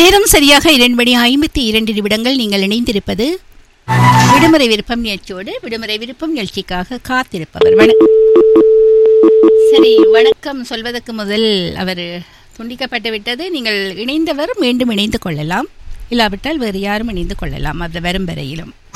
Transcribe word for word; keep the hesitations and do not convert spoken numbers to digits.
நேரம் சரியாக இரண்டு மணி ஐம்பத்தி இரண்டு நிமிடங்கள். நீங்கள் இணைந்திருப்பது விடுமுறை விருப்பம் நிகழ்ச்சியோடு. விடுமுறை விருப்பம் நிகழ்ச்சிக்காக காத்திருப்பவர் சரி வணக்கம் சொல்வதற்கு முதல் அவர் துண்டிக்கப்பட்டு விட்டது. நீங்கள் இணைந்தவர் மீண்டும் இணைந்து கொள்ளலாம், இல்லாவிட்டால் வேறு யாரும் இணைந்து கொள்ளலாம் அது வரும் வரையிலும்.